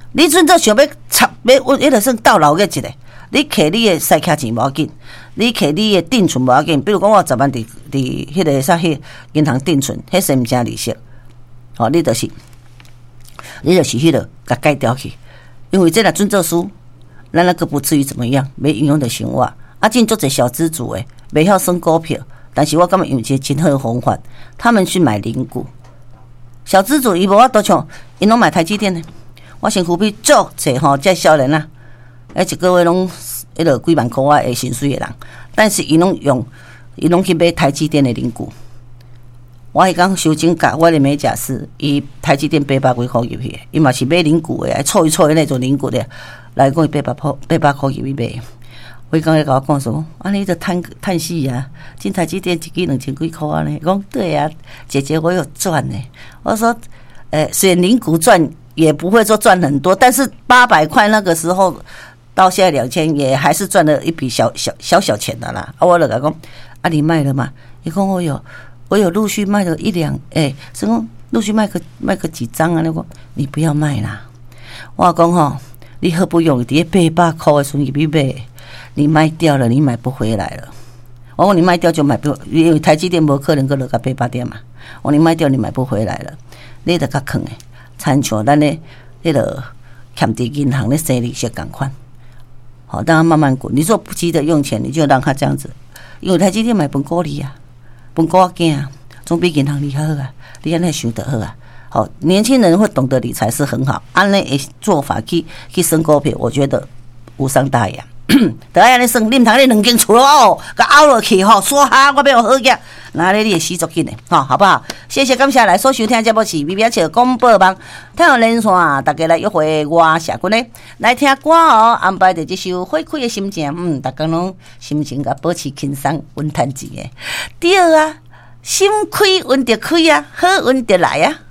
你阵做想要插要，迄个算到老个一个。你摕你的塞卡钱无要紧，你摕你的定存无要紧。比如讲，我10万伫迄个啥迄银行定存，迄是毋正利息。哦，你就是迄个甲改掉去，因为这若准做书，咱那个不至于怎么样，没应用的生活。啊，真足侪小资主诶，袂晓算股票，但是我感觉用一个真好的方法，他们去买零股。小资主伊无法度像，因拢买台积电的。我身躯边足侪吼，这少年啊。一个月拢迄落几万块的薪水的人，但是伊拢去买台积电的零股。我迄讲收金价，我的美甲师，伊台积电800几块入去，伊嘛是买零股的，凑一凑的那种零股的，来讲伊800块入去买。我刚才甲我讲说，安尼就叹息啊！进台积电一支2000几块安尼，讲对啊，姐姐我有赚呢。我说，虽然零股赚也不会说赚很多，但是800块那个时候。到现在2000也还是赚了一笔小钱的啦。啊，我就讲，啊，你卖了吗？伊讲我有陆续卖了1两，是讲陆续卖个几张啊？那个你不要卖啦。我讲吼，你好不容易伫800块的时候你买，你卖掉了，你买不回来了。我讲你卖掉就买不，因为台积电无可能个落到800点嘛。我你卖掉你买不回来了，你得较坑诶，参像咱咧迄个欠伫银行咧生利息共款。好，让他慢慢滚。你说不急着用钱，你就让他这样子，因为台积电买分股利啊，分股囝啊，总比银行利好啊。你安尼想得好啊。好，年轻人会懂得理财是很好，安尼的做法去算股票，我觉得无伤大雅。得安尼算，你唔通你2间厝哦，甲凹落去吼，说哈我要好嘢，那你也死足紧的，好不好？谢谢感谢来所收听节目是微微笑广播网，太阳连线，大家来约会我社群咧，来听歌哦，安排着这首花开的心情，大家拢心情甲保持轻松稳谈钱的，对啊，心开运就开啊，好运就来啊。